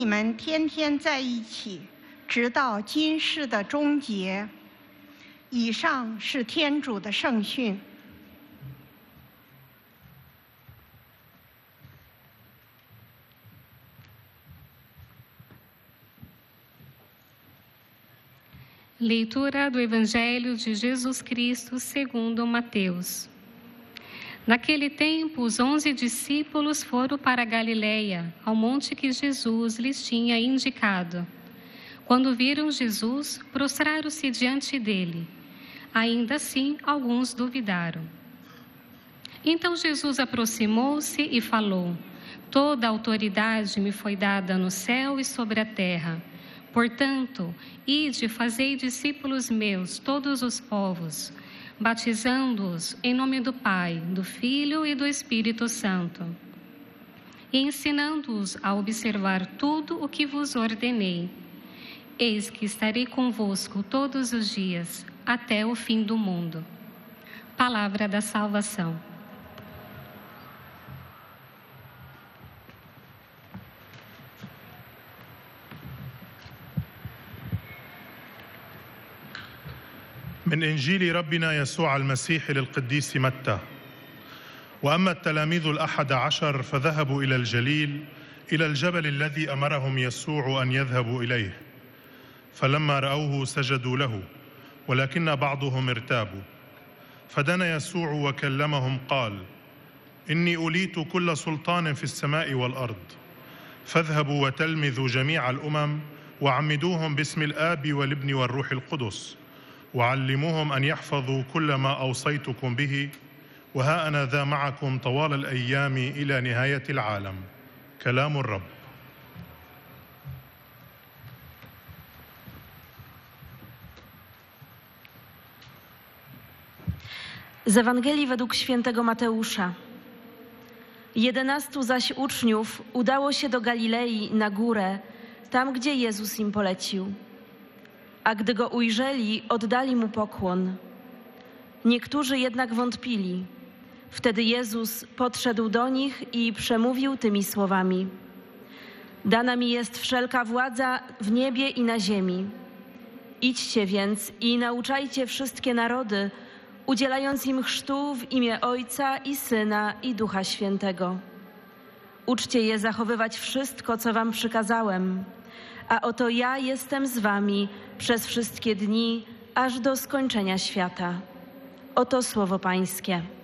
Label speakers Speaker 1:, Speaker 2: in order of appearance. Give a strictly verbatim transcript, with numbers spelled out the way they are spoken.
Speaker 1: 你们天天在一起，直到今世的终结。以上是天主的圣训。
Speaker 2: Leitura do Evangelho de Jesus Cristo segundo Mateus. Naquele tempo, os onze discípulos foram para a Galileia, ao monte que Jesus lhes tinha indicado. Quando viram Jesus, prostraram-se diante dele. Ainda assim, alguns duvidaram. Então Jesus aproximou-se e falou: Toda a autoridade me foi dada no céu e sobre a terra. Portanto, ide e fazei discípulos meus todos os povos, batizando-os em nome do Pai, do Filho e do Espírito Santo, e ensinando-os a observar tudo o que vos ordenei. Eis que estarei convosco todos os dias, até o fim do mundo. Palavra da salvação.
Speaker 3: من إنجيل ربنا يسوع المسيح للقديس متى. وأما التلاميذ الأحد عشر فذهبوا إلى الجليل إلى الجبل الذي أمرهم يسوع أن يذهبوا إليه. فلما رأوه سجدوا له، ولكن بعضهم ارتابوا. فدنا يسوع وكلمهم قال: إني أوليت كل سلطان في السماء والأرض. فاذهبوا وتلمذوا جميع الأمم وعمدوهم باسم الآب والابن والروح القدس، وعلموهم أن يحفظوا كل ما أوصيتكم به، وها أنا ذا معكم طوال الأيام إلى نهاية العالم. كلام الرب.
Speaker 4: Z Ewangelii według świętego Mateusza. Jedenastu zaś uczniów udało się do Galilei na górę, tam gdzie Jezus im polecił. A gdy go ujrzeli, oddali mu pokłon. Niektórzy jednak wątpili. Wtedy Jezus podszedł do nich i przemówił tymi słowami: Dana mi jest wszelka władza w niebie i na ziemi. Idźcie więc i nauczajcie wszystkie narody, udzielając im chrztu w imię Ojca i Syna i Ducha Świętego. Uczcie je zachowywać wszystko, co wam przykazałem. A oto ja jestem z wami przez wszystkie dni, aż do skończenia świata. Oto słowo Pańskie.